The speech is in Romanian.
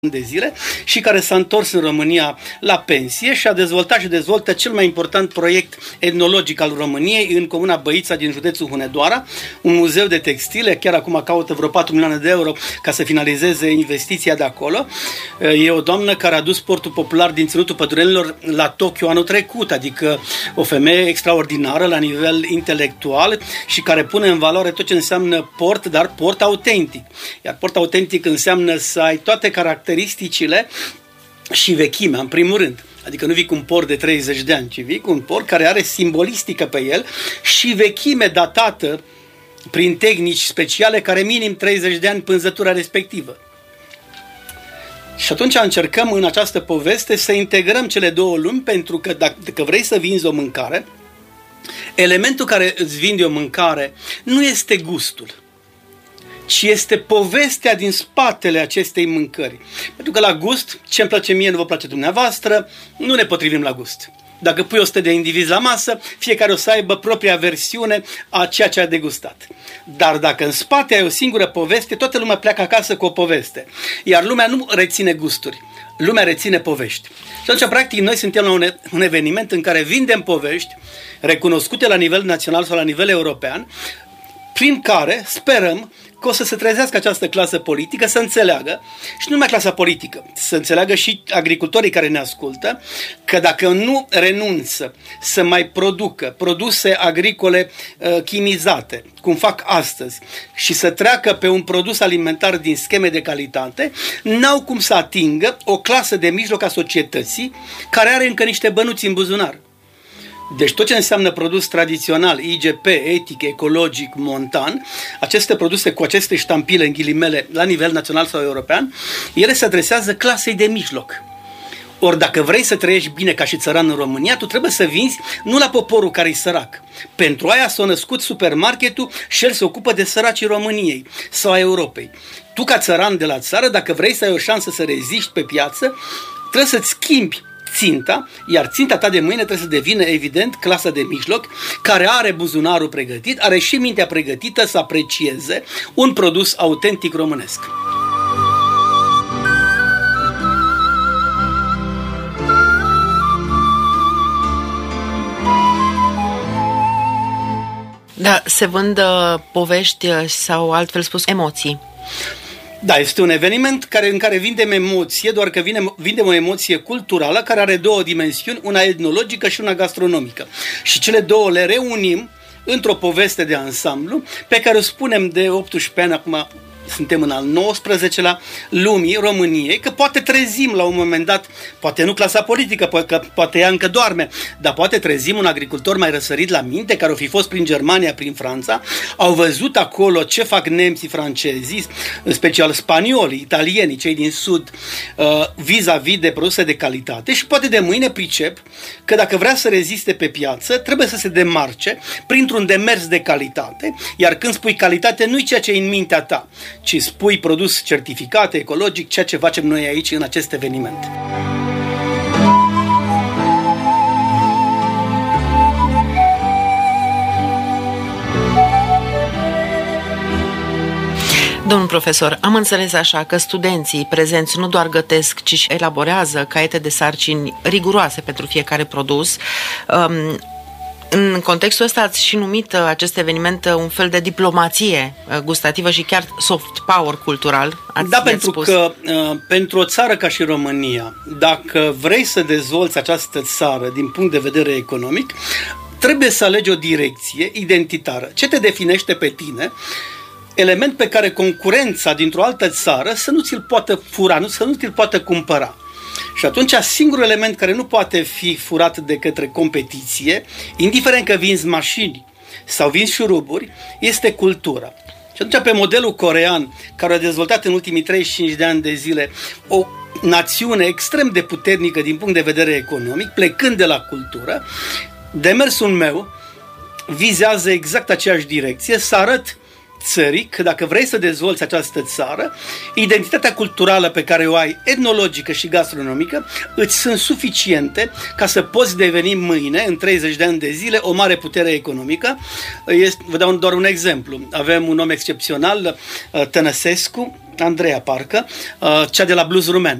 de zile și care s-a întors în România la pensie și a dezvoltat și dezvoltă cel mai important proiect etnologic al României în comuna Băița din județul Hunedoara, un muzeu de textile, chiar acum caută vreo 4 milioane de euro ca să finalizeze investiția de acolo. E o doamnă care a dus sportul popular din Ținutul Pădurenilor la Tokyo anul trecut, adică o femeie extraordinară la nivel intelectual și care pune în valoare tot ce înseamnă port, dar port autentic. Iar port autentic înseamnă să ai toate caracteristicile și vechimea, în primul rând. Adică nu vii cu un port de 30 de ani, ci vii cu un port care are simbolistică pe el și vechime datată prin tehnici speciale care minim 30 de ani pânzătura respectivă. Și atunci încercăm în această poveste să integrăm cele două lumi, pentru că dacă vrei să vinzi o mâncare, elementul care îți vinde o mâncare nu este gustul, ci este povestea din spatele acestei mâncări. Pentru că la gust, ce îmi place mie nu vă place dumneavoastră, nu ne potrivim la gust. Dacă pui 100 de indivizi la masă, fiecare o să aibă propria versiune a ceea ce a degustat. Dar dacă în spate ai o singură poveste, toată lumea pleacă acasă cu o poveste. Iar lumea nu reține gusturi, lumea reține povești. Și atunci, practic, noi suntem la un eveniment în care vindem povești recunoscute la nivel național sau la nivel european, prin care sperăm că o să se trezească această clasă politică, să înțeleagă, și nu numai clasa politică, să înțeleagă și agricultorii care ne ascultă, că dacă nu renunță să mai producă produse agricole chimizate, cum fac astăzi, și să treacă pe un produs alimentar din scheme de calitate, n-au cum să atingă o clasă de mijloc a societății care are încă niște bănuți în buzunar. Deci tot ce înseamnă produs tradițional, IGP, etic, ecologic, montan, aceste produse cu aceste ștampile în ghilimele la nivel național sau european, ele se adresează clasei de mijloc. Ori dacă vrei să trăiești bine ca și țăran în România, tu trebuie să vinzi nu la poporul care e sărac. Pentru aia s-a născut supermarketul și el se ocupă de săracii României sau a Europei. Tu ca țăran de la țară, dacă vrei să ai o șansă să reziști pe piață, trebuie să-ți schimbi ținta, iar ținta ta de mâine trebuie să devină, evident, clasa de mijloc, care are buzunarul pregătit, are și mintea pregătită să aprecieze un produs autentic românesc. Da, se vând povești sau, altfel spus, emoții. Da, este un eveniment în care vindem emoție, doar că vindem o emoție culturală care are două dimensiuni, una etnologică și una gastronomică. Și cele două le reunim într-o poveste de ansamblu pe care o spunem de 18 ani, acum suntem în al 19-lea lumii, României, că poate trezim la un moment dat, poate nu clasa politică, poate ea încă doarme, dar poate trezim un agricultor mai răsărit la minte, care o fi fost prin Germania, prin Franța, au văzut acolo ce fac nemții, francezii, în special spaniolii, italienii, cei din sud, vis-a-vis de produse de calitate, și poate de mâine pricep că dacă vrea să reziste pe piață, trebuie să se demarce printr-un demers de calitate, iar când spui calitate, nu-i ceea ce e în mintea ta, ci spui produs certificat, ecologic, ceea ce facem noi aici în acest eveniment. Domnul profesor, am înțeles așa că studenții prezenți nu doar gătesc, ci și elaborează caiete de sarcini riguroase pentru fiecare produs. În contextul ăsta ați și numit acest eveniment un fel de diplomație gustativă și chiar soft power cultural. Da, pentru că pentru o țară ca și România, dacă vrei să dezvolți această țară din punct de vedere economic, trebuie să alegi o direcție identitară. Ce te definește pe tine? Element pe care concurența dintr-o altă țară să nu ți-l poată fura, să nu ți-l poată cumpăra. Și atunci singurul element care nu poate fi furat de către competiție, indiferent că vinzi mașini sau vinzi șuruburi, este cultura. Și atunci pe modelul corean, care a dezvoltat în ultimii 35 de ani de zile o națiune extrem de puternică din punct de vedere economic, plecând de la cultură, demersul meu vizează exact aceeași direcție, să arăt țării că dacă vrei să dezvolți această țară, identitatea culturală pe care o ai, etnologică și gastronomică, îți sunt suficiente ca să poți deveni mâine, în 30 de ani de zile, o mare putere economică. Vă dau doar un exemplu. Avem un om excepțional, Tănăsescu, Andreea parcă, cea de la Blues Rumen.